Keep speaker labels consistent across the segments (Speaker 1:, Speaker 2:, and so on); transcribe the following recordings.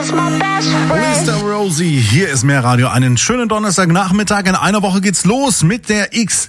Speaker 1: Mr. Rosie, hier ist mehr Radio. Einen schönen Donnerstagnachmittag. In einer Woche geht's los mit der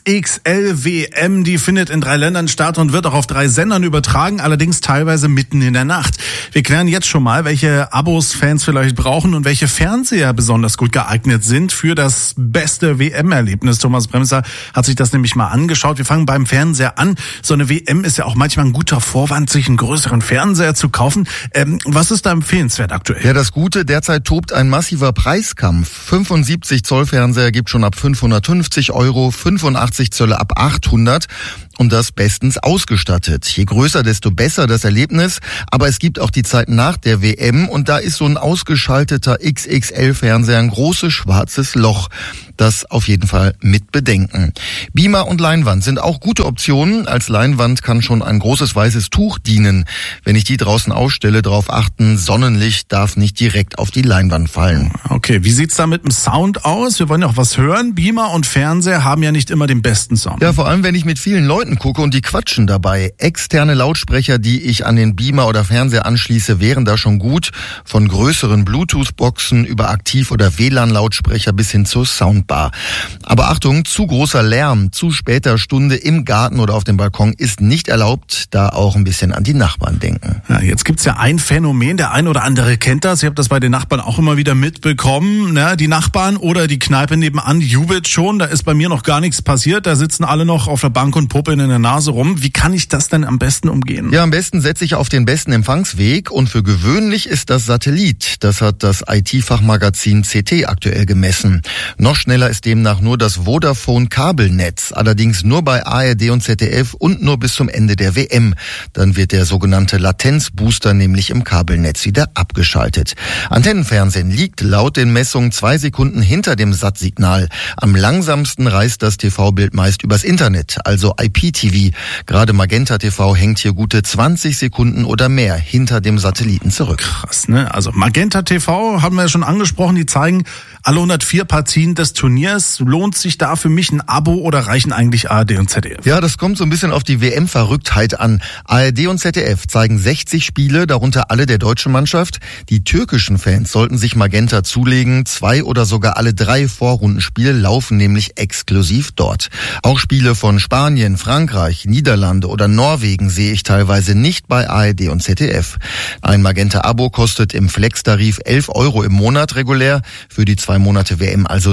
Speaker 1: XXL WM. Die findet in 3 Ländern statt und wird auch auf 3 Sendern übertragen, allerdings teilweise mitten in der Nacht. Wir klären jetzt schon mal, welche Abos Fans vielleicht brauchen und welche Fernseher besonders gut geeignet sind für das beste WM-Erlebnis. Thomas Bremser hat sich das nämlich mal angeschaut. Wir fangen beim Fernseher an. So eine WM ist ja auch manchmal ein guter Vorwand, sich einen größeren Fernseher zu kaufen. Was ist da empfehlenswert aktuell?
Speaker 2: Ja, das Gute, derzeit tobt ein massiver Preiskampf. 75 Zoll Fernseher gibt schon ab 550 €, 85 Zölle ab 800 und das bestens ausgestattet. Je größer, desto besser das Erlebnis. Aber es gibt auch die Zeit nach der WM und da ist so ein ausgeschalteter XXL-Fernseher ein großes schwarzes Loch. Das auf jeden Fall mit bedenken. Beamer und Leinwand sind auch gute Optionen. Als Leinwand kann schon ein großes weißes Tuch dienen. Wenn ich die draußen ausstelle, darauf achten, Sonnenlicht darf nicht direkt auf die Leinwand fallen.
Speaker 1: Okay, wie sieht's da mit dem Sound aus? Wir wollen ja auch was hören. Beamer und Fernseher haben ja nicht immer den besten Sound.
Speaker 2: Ja, vor allem, wenn ich mit vielen Leuten gucke und die quatschen dabei. Externe Lautsprecher, die ich an den Beamer oder Fernseher anschließe, wären da schon gut. Von größeren Bluetooth-Boxen über Aktiv- oder WLAN-Lautsprecher bis hin zur Soundbar. Aber Achtung, zu großer Lärm zu später Stunde im Garten oder auf dem Balkon ist nicht erlaubt. Da auch ein bisschen an die Nachbarn denken.
Speaker 1: Ja, jetzt gibt's ja ein Phänomen, der ein oder andere kennt das. Ich habe das bei den Nachbarn auch immer wieder mitbekommen. Ne? Die Nachbarn oder die Kneipe nebenan jubelt schon. Da ist bei mir noch gar nichts passiert. Da sitzen alle noch auf der Bank und puppeln in der Nase rum. Wie kann ich das denn am besten umgehen?
Speaker 2: Ja, am besten setze ich auf den besten Empfangsweg. Und für gewöhnlich ist das Satellit. Das hat das IT-Fachmagazin CT aktuell gemessen. Noch schneller ist demnach nur das Vodafone-Kabelnetz. Allerdings nur bei ARD und ZDF und nur bis zum Ende der WM. Dann wird der sogenannte Latenzbooster nämlich im Kabelnetz wieder abgeschaltet. Antennenfernsehen liegt laut den Messungen 2 Sekunden hinter dem Sat-Signal. Am langsamsten reist das TV-Bild meist übers Internet, also IPTV. Gerade Magenta TV hängt hier gute 20 Sekunden oder mehr hinter dem Satelliten zurück.
Speaker 1: Krass, ne? Also Magenta TV haben wir ja schon angesprochen, die zeigen alle 104 Partien des Turniers. Lohnt sich da für mich ein Abo oder reichen eigentlich ARD und ZDF?
Speaker 2: Ja, das kommt so ein bisschen auf die WM-Verrücktheit an. ARD und ZDF zeigen 60 Spiele, darunter alle der deutschen Mannschaft. Die türkischen Fans sollten sich Magenta zulegen. 2 oder sogar alle 3 Vorrundenspiele laufen nämlich exklusiv dort. Auch Spiele von Spanien, Frankreich, Niederlande oder Norwegen sehe ich teilweise nicht bei ARD und ZDF. Ein Magenta-Abo kostet im Flex-Tarif 11 € im Monat regulär, für die 2 Monate WM also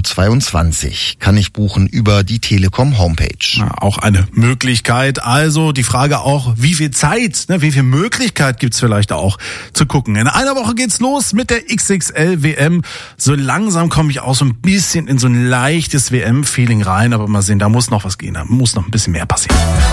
Speaker 2: 22. Kann ich buchen über die Telekom-Homepage.
Speaker 1: Ja, auch eine Möglichkeit. Also die Frage auch, wie viel Zeit, wie viel Möglichkeit gibt's vielleicht auch zu gucken. In einer Woche geht's los mit der XXL WM. So langsam komme ich auch so ein bisschen in so ein leichtes WM-Feeling rein. Aber mal sehen, da muss noch was gehen. Da muss noch ein bisschen mehr passieren.